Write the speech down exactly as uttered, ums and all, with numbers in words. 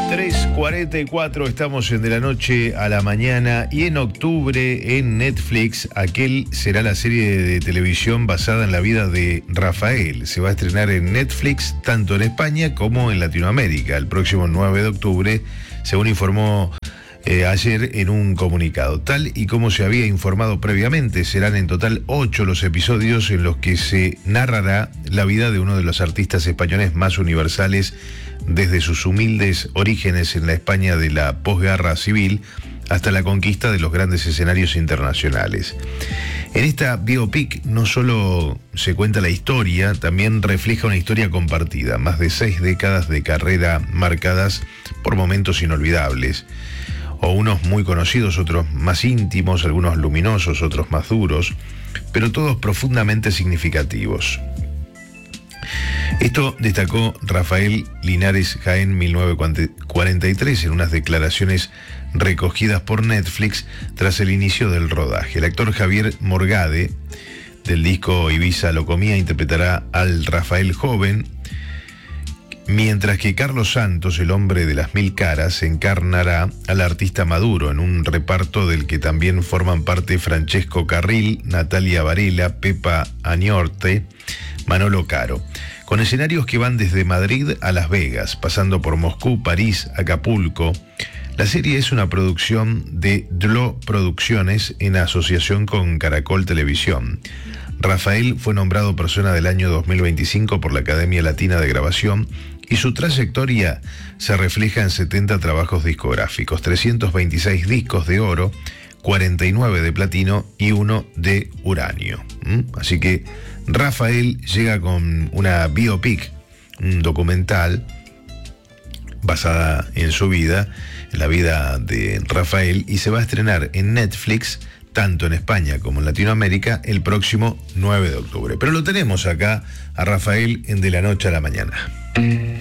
tres cuarenta y cuatro, estamos en De la Noche a la Mañana, y en octubre en Netflix, Aquel será la serie de televisión basada en la vida de Rafael. Se va a estrenar en Netflix tanto en España como en Latinoamérica el próximo nueve de octubre, según informó eh, ayer en un comunicado. Tal y como se había informado previamente, serán en total ocho los episodios en los que se narrará la vida de uno de los artistas españoles más universales desde sus humildes orígenes en la España de la posguerra civil hasta la conquista de los grandes escenarios internacionales. En esta biopic no solo se cuenta la historia, también refleja una historia compartida, más de seis décadas de carrera marcadas por momentos inolvidables, o unos muy conocidos, otros más íntimos, algunos luminosos, otros más duros, pero todos profundamente significativos. Esto destacó Rafael Linares Jaén mil novecientos cuarenta y tres en unas declaraciones recogidas por Netflix tras el inicio del rodaje. El actor Javier Morgade, del disco Ibiza Locomía, interpretará al Rafael joven, mientras que Carlos Santos, el hombre de las mil caras, encarnará al artista maduro en un reparto del que también forman parte Francesco Carril, Natalia Varela, Pepa Añorte, Manolo Caro, con escenarios que van desde Madrid a Las Vegas, pasando por Moscú, París, Acapulco. La serie es una producción de D L O Producciones en asociación con Caracol Televisión. Rafael fue nombrado Persona del Año dos mil veinticinco por la Academia Latina de Grabación y su trayectoria se refleja en setenta trabajos discográficos, trescientos veintiséis discos de oro, cuarenta y nueve de platino y uno de uranio. ¿Mm? Así que Rafael llega con una biopic, un documental basada en su vida, en la vida de Rafael, y se va a estrenar en Netflix tanto en España como en Latinoamérica el próximo nueve de octubre. Pero lo tenemos acá a Rafael en De la Noche a la Mañana.